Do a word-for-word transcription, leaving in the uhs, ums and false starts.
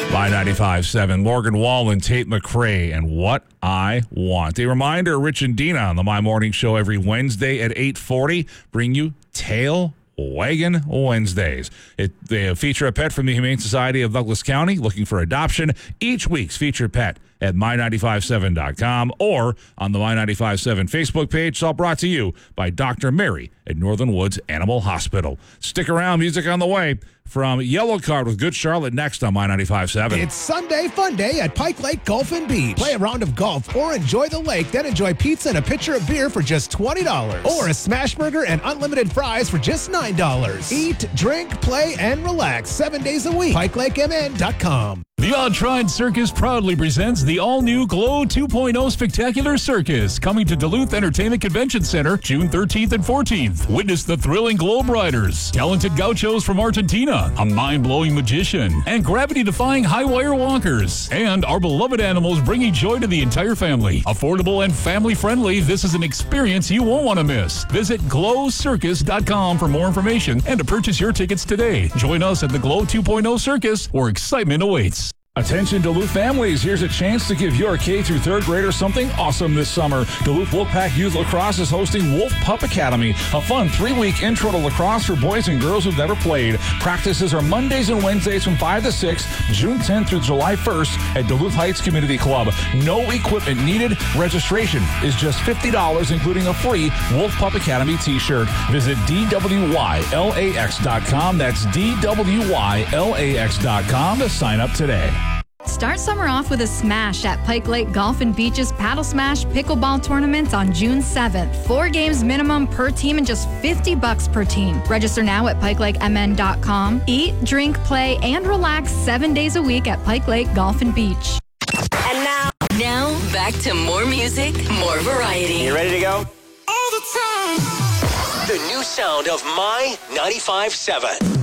By ninety-five point seven, Morgan Wallen, Tate McRae, and What I Want. A reminder, Rich and Dina on the My Morning Show every Wednesday at eight forty bring you Tail Wagon Wednesdays. It, they feature a pet from the Humane Society of Douglas County looking for adoption. Each week's featured pet at my nine five seven dot com or on the My ninety-five point seven Facebook page. It's all brought to you by Doctor Mary at Northern Woods Animal Hospital. Stick around, music on the way from Yellow Card with Good Charlotte next on My ninety-five point seven. It's Sunday Fun Day at Pike Lake Golf and Beach. Play a round of golf or enjoy the lake, then enjoy pizza and a pitcher of beer for just twenty dollars. Or a smash burger and unlimited fries for just nine dollars. Eat, drink, play, and relax seven days a week. Pike Lake M N dot com. The Untried Circus proudly presents the all-new Glow two point oh Spectacular Circus, coming to Duluth Entertainment Convention Center June thirteenth and fourteenth. Witness the thrilling Globe Riders, talented gauchos from Argentina, a mind-blowing magician, and gravity-defying high-wire walkers. And our beloved animals bringing joy to the entire family. Affordable and family-friendly, this is an experience you won't want to miss. Visit glow circus dot com for more information and to purchase your tickets today. Join us at the Glow two point oh Circus, where excitement awaits. Attention Duluth families, here's a chance to give your K through third grader something awesome this summer. Duluth Wolfpack Youth Lacrosse is hosting Wolf Pup Academy, a fun three-week intro to lacrosse for boys and girls who've never played. Practices are Mondays and Wednesdays from five to six, June tenth through July first at Duluth Heights Community Club. No equipment needed. Registration is just fifty dollars, including a free Wolf Pup Academy t-shirt. Visit D W Y L A X dot com. That's D W Y L A X dot com to sign up today. Start summer off with a smash at Pike Lake Golf and Beach's Paddle Smash Pickleball Tournament on June seventh. Four games minimum per team and just fifty bucks per team. Register now at pike lake M N dot com. Eat, drink, play, and relax seven days a week at Pike Lake Golf and Beach. And now, now back to more music, more variety. You ready to go? All the time. The new sound of My ninety-five point seven.